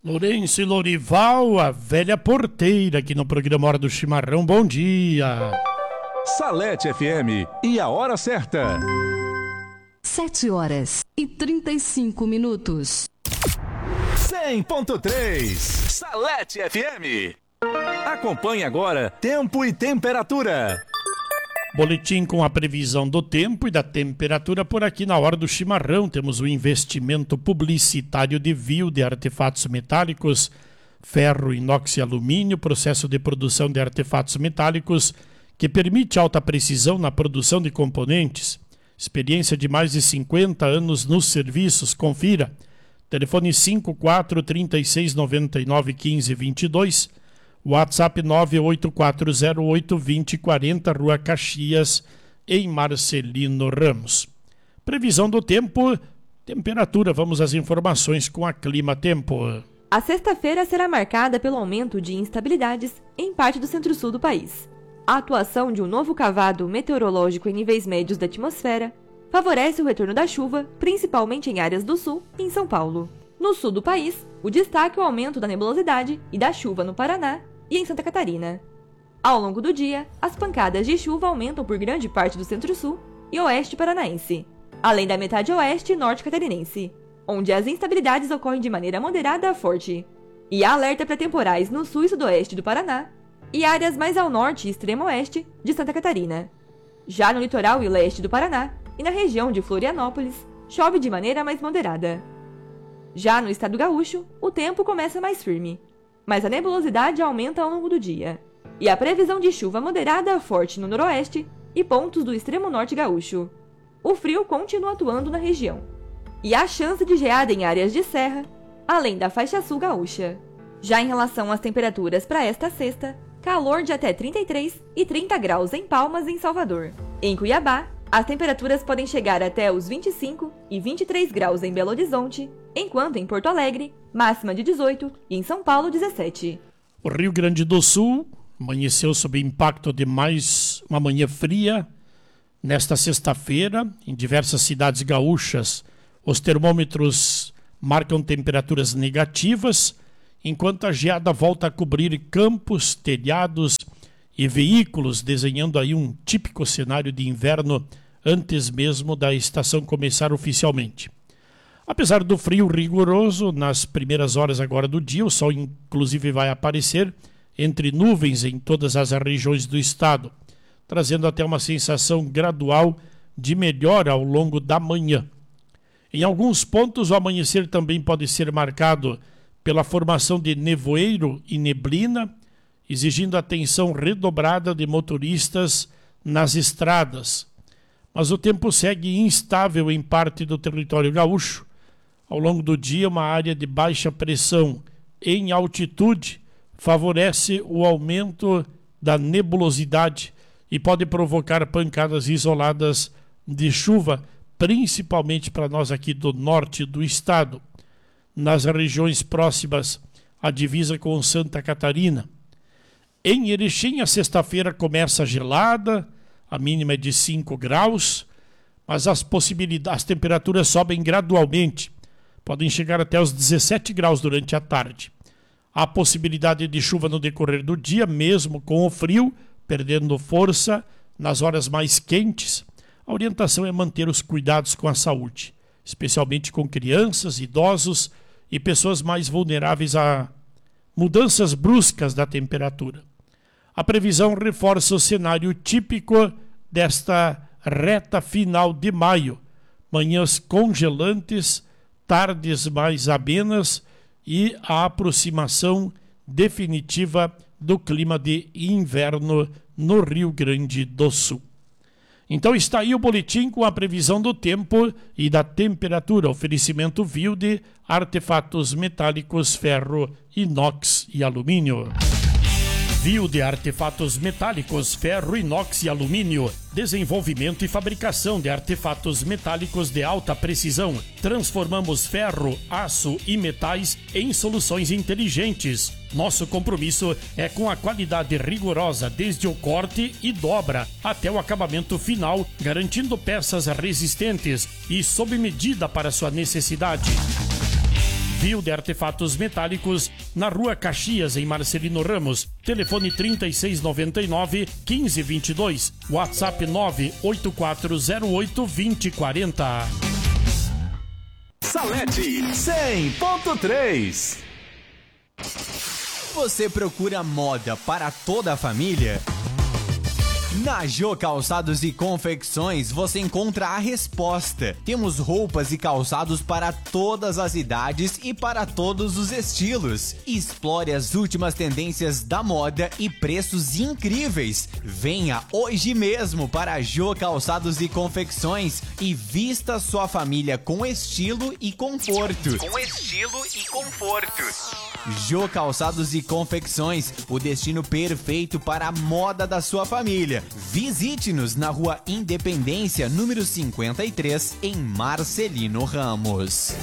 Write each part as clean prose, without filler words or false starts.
Lourenço e Lorival, a velha porteira aqui no programa Hora do Chimarrão. Bom dia. Salete FM e a hora certa. 7h35. 100.3 Salete FM. Acompanhe agora Tempo e Temperatura. Boletim com a previsão do tempo e da temperatura por aqui na Hora do Chimarrão. Temos o investimento publicitário de Viu de artefatos metálicos, ferro, inox e alumínio, processo de produção de artefatos metálicos que permite alta precisão na produção de componentes. Experiência de mais de 50 anos nos serviços. Confira. Telefone 54 36 99 15 22. WhatsApp 984082040, Rua Caxias, em Marcelino Ramos. Previsão do tempo, temperatura, vamos às informações com a Clima Tempo. A sexta-feira será marcada pelo aumento de instabilidades em parte do centro-sul do país. A atuação de um novo cavado meteorológico em níveis médios da atmosfera favorece o retorno da chuva, principalmente em áreas do sul e em São Paulo. No sul do país, o destaque é o aumento da nebulosidade e da chuva no Paraná e em Santa Catarina. Ao longo do dia, as pancadas de chuva aumentam por grande parte do centro-sul e oeste paranaense, além da metade oeste e norte catarinense, onde as instabilidades ocorrem de maneira moderada a forte. E há alerta para temporais no sul e sudoeste do Paraná e áreas mais ao norte e extremo oeste de Santa Catarina. Já no litoral e leste do Paraná e na região de Florianópolis, chove de maneira mais moderada. Já no estado gaúcho, o tempo começa mais firme, mas a nebulosidade aumenta ao longo do dia, e a previsão de chuva moderada a forte no noroeste e pontos do extremo norte gaúcho. O frio continua atuando na região, e há chance de geada em áreas de serra, além da faixa sul gaúcha. Já em relação às temperaturas para esta sexta, calor de até 33 e 30 graus em Palmas e em Salvador. Em Cuiabá, as temperaturas podem chegar até os 25 e 23 graus em Belo Horizonte, enquanto em Porto Alegre, máxima de 18 e em São Paulo 17. O Rio Grande do Sul amanheceu sob impacto de mais uma manhã fria. Nesta sexta-feira, em diversas cidades gaúchas, os termômetros marcam temperaturas negativas, enquanto a geada volta a cobrir campos, telhados e veículos, desenhando aí um típico cenário de inverno antes mesmo da estação começar oficialmente. Apesar do frio rigoroso, nas primeiras horas agora do dia, o sol inclusive vai aparecer entre nuvens em todas as regiões do estado, trazendo até uma sensação gradual de melhora ao longo da manhã. Em alguns pontos, o amanhecer também pode ser marcado pela formação de nevoeiro e neblina, exigindo atenção redobrada de motoristas nas estradas. Mas o tempo segue instável em parte do território gaúcho. Ao longo do dia, uma área de baixa pressão em altitude favorece o aumento da nebulosidade e pode provocar pancadas isoladas de chuva, principalmente para nós aqui do norte do estado, nas regiões próximas à divisa com Santa Catarina. Em Erechim, a sexta-feira começa gelada, a mínima é de 5 graus, mas as temperaturas sobem gradualmente, podem chegar até os 17 graus durante a tarde. Há possibilidade de chuva no decorrer do dia, mesmo com o frio, perdendo força nas horas mais quentes. A orientação é manter os cuidados com a saúde, especialmente com crianças, idosos e pessoas mais vulneráveis a mudanças bruscas da temperatura. A previsão reforça o cenário típico desta reta final de maio. Manhãs congelantes, tardes mais amenas e a aproximação definitiva do clima de inverno no Rio Grande do Sul. Então está aí o boletim com a previsão do tempo e da temperatura. Oferecimento Viu de artefatos metálicos, ferro, inox e alumínio. Viu de artefatos metálicos, ferro, inox e alumínio. Desenvolvimento e fabricação de artefatos metálicos de alta precisão. Transformamos ferro, aço e metais em soluções inteligentes. Nosso compromisso é com a qualidade rigorosa desde o corte e dobra até o acabamento final, garantindo peças resistentes e sob medida para sua necessidade. Envio de artefatos metálicos na Rua Caxias, em Marcelino Ramos. Telefone 3699-1522. WhatsApp 98408-2040. Salete 100.3. Você procura moda para toda a família? Na Jô Calçados e Confecções você encontra a resposta. Temos roupas e calçados para todas as idades e para todos os estilos. Explore as últimas tendências da moda e preços incríveis. Venha hoje mesmo para a Jô Calçados e Confecções e vista sua família com estilo e conforto. Jô Calçados e Confecções, o destino perfeito para a moda da sua família. Visite-nos na Rua Independência, número 53, em Marcelino Ramos.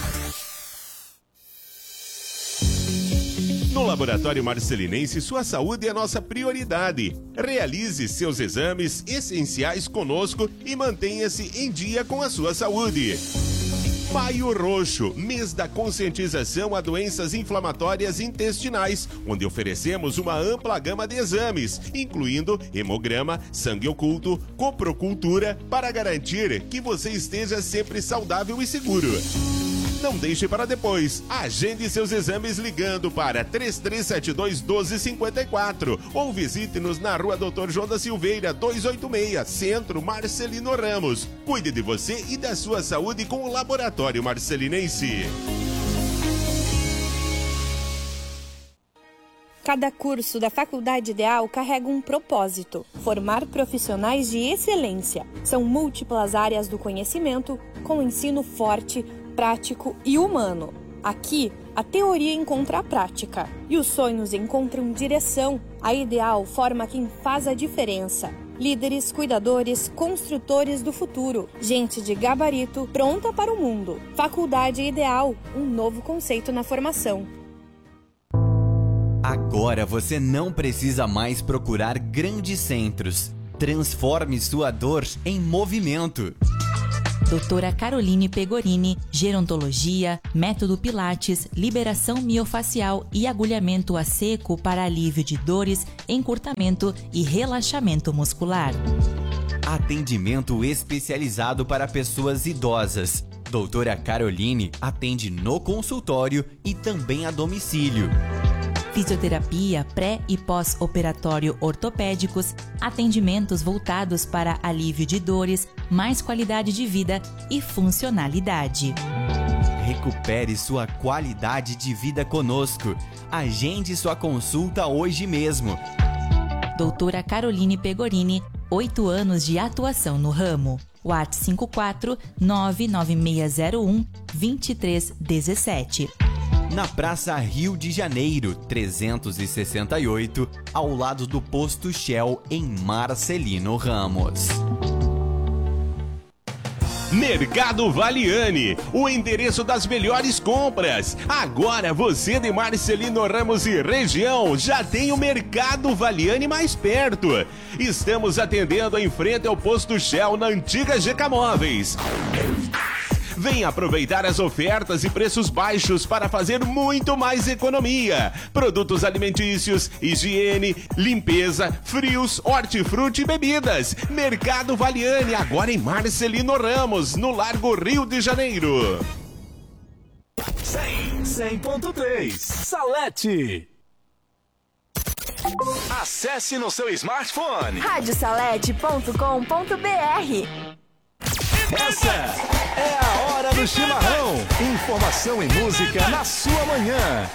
No Laboratório Marcelinense, sua saúde é nossa prioridade. Realize seus exames essenciais conosco e mantenha-se em dia com a sua saúde. Maio Roxo, mês da conscientização a doenças inflamatórias intestinais, onde oferecemos uma ampla gama de exames, incluindo hemograma, sangue oculto, coprocultura, para garantir que você esteja sempre saudável e seguro. Não deixe para depois. Agende seus exames ligando para 3372-1254 ou visite-nos na Rua Doutor João da Silveira, 286, Centro, Marcelino Ramos. Cuide de você e da sua saúde com o Laboratório Marcelinense. Cada curso da Faculdade Ideal carrega um propósito: formar profissionais de excelência. São múltiplas áreas do conhecimento, com ensino forte, prático e humano. Aqui, a teoria encontra a prática e os sonhos encontram direção. A Ideal forma quem faz a diferença. Líderes, cuidadores, construtores do futuro. Gente de gabarito, pronta para o mundo. Faculdade Ideal, um novo conceito na formação. Agora você não precisa mais procurar grandes centros. Transforme sua dor em movimento. Doutora Caroline Pegorini, gerontologia, método Pilates, liberação miofacial e agulhamento a seco para alívio de dores, encurtamento e relaxamento muscular. Atendimento especializado para pessoas idosas. Doutora Caroline atende no consultório e também a domicílio. Fisioterapia pré- e pós-operatório ortopédicos, atendimentos voltados para alívio de dores, mais qualidade de vida e funcionalidade. Recupere sua qualidade de vida conosco. Agende sua consulta hoje mesmo. Doutora Caroline Pegorini, 8 anos de atuação no ramo. WhatsApp 54 99601 2317. Na Praça Rio de Janeiro, 368, ao lado do Posto Shell, em Marcelino Ramos. Mercado Valiani, o endereço das melhores compras. Agora você de Marcelino Ramos e região já tem o Mercado Valiani mais perto. Estamos atendendo em frente ao Posto Shell, na antiga GK Móveis. Venha aproveitar as ofertas e preços baixos para fazer muito mais economia. Produtos alimentícios, higiene, limpeza, frios, hortifruti e bebidas. Mercado Valiani, agora em Marcelino Ramos, no Largo Rio de Janeiro. 100.3 Salete. Acesse no seu smartphone radiosalete.com.br. Essa é a hora do chimarrão. Informação e música na sua manhã.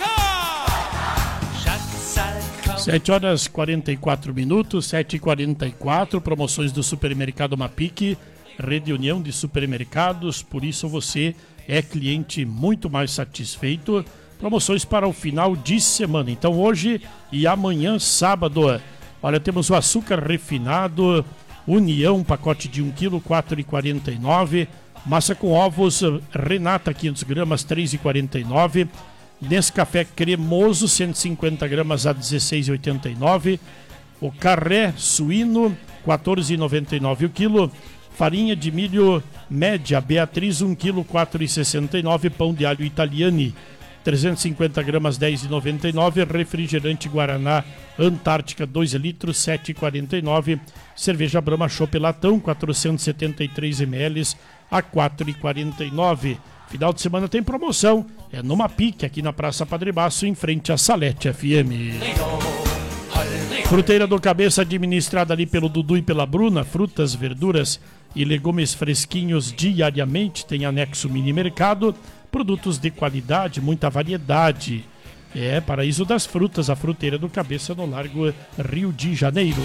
7h44, 7h44, promoções do Supermercado Mapic, Rede União de Supermercados, por isso você é cliente muito mais satisfeito. Promoções para o final de semana, então hoje e amanhã, sábado. Olha, temos o açúcar refinado União, pacote de 1 kg, 4,49. Massa com ovos Renata, 500 gramas, 3,49. Nescafé cremoso, 150 gramas, a 16,89. O carré suíno, 14,99 o quilo. Farinha de milho média Beatriz 1 kg 4,69. Pão de alho Italiani 350 gramas 10,99. Refrigerante Guaraná Antártica 2 litros 7,49. Cerveja Brahma Chopp Latão 473 ml a 4,49. Final de semana tem promoção, é numa pique aqui na Praça Padre Baço, em frente à Salete FM. Fruteira do Cabeça, administrada ali pelo Dudu e pela Bruna, frutas, verduras e legumes fresquinhos diariamente, tem anexo mini mercado, produtos de qualidade, muita variedade. É Paraíso das Frutas, a Fruteira do Cabeça no Largo Rio de Janeiro.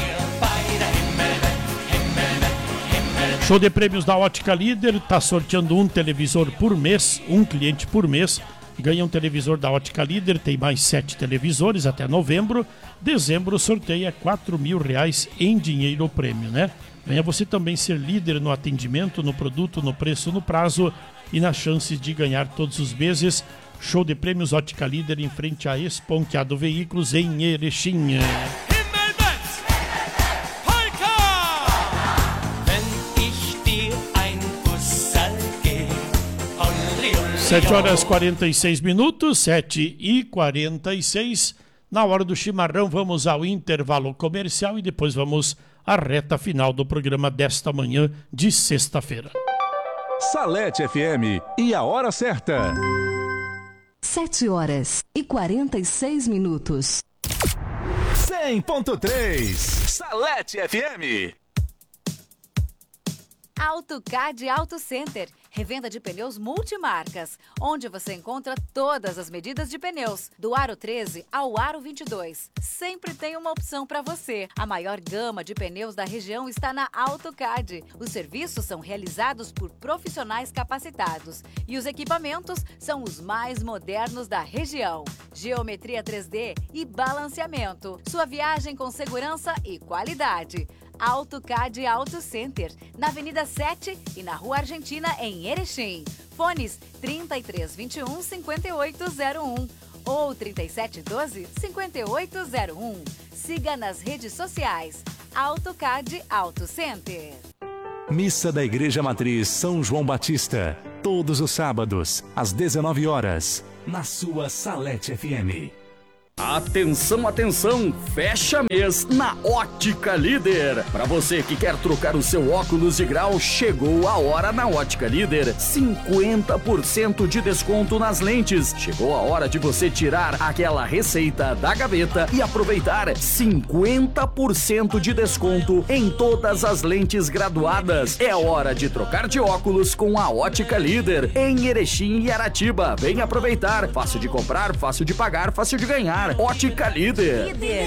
Show de prêmios da Ótica Líder, está sorteando um televisor por mês, um cliente por mês ganha um televisor da Ótica Líder, tem mais 7 televisores até novembro. Dezembro sorteia R$4.000 em dinheiro prêmio, né? Venha você também ser líder no atendimento, no produto, no preço, no prazo e nas chances de ganhar todos os meses. Show de prêmios Ótica Líder em frente a Esponqueado Veículos em Erechim. 7h46, 7h46. Na hora do chimarrão, vamos ao intervalo comercial e depois vamos à reta final do programa desta manhã de sexta-feira. Salete FM e a hora certa. 7h46. 100.3 Salete FM. AutoCAD Auto Center, revenda de pneus multimarcas, onde você encontra todas as medidas de pneus, do aro 13 ao aro 22. Sempre tem uma opção para você. A maior gama de pneus da região está na AutoCAD. Os serviços são realizados por profissionais capacitados e os equipamentos são os mais modernos da região. Geometria 3D e balanceamento. Sua viagem com segurança e qualidade. AutoCAD Auto Center, na Avenida 7 e na Rua Argentina, em Erechim. Fones 3321-5801 ou 3712-5801. Siga nas redes sociais. AutoCAD Auto Center. Missa da Igreja Matriz São João Batista, todos os sábados, às 19 horas, na sua Salete FM. Atenção, atenção! Fecha mês na Ótica Líder. Para você que quer trocar o seu óculos de grau, chegou a hora na Ótica Líder. 50% de desconto nas lentes. Chegou a hora de você tirar aquela receita da gaveta e aproveitar 50% de desconto em todas as lentes graduadas. É hora de trocar de óculos com a Ótica Líder em Erechim e Aratiba. Vem aproveitar. Fácil de comprar, fácil de pagar, fácil de ganhar. Ótica Líder.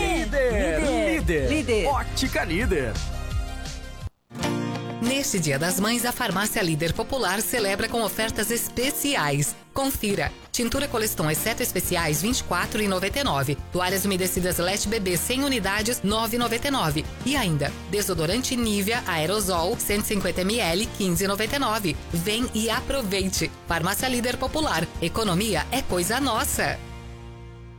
Líder. Ótica Líder. Neste Dia das Mães, a Farmácia Líder Popular celebra com ofertas especiais. Confira. Tintura Coleston Exceto Especiais, R$ 24,99. Toalhas umedecidas Lete Bebê 100 unidades, R$ 9,99. E ainda, desodorante Nivea Aerosol 150 ml, R$ 15,99. Vem e aproveite. Farmácia Líder Popular. Economia é coisa nossa.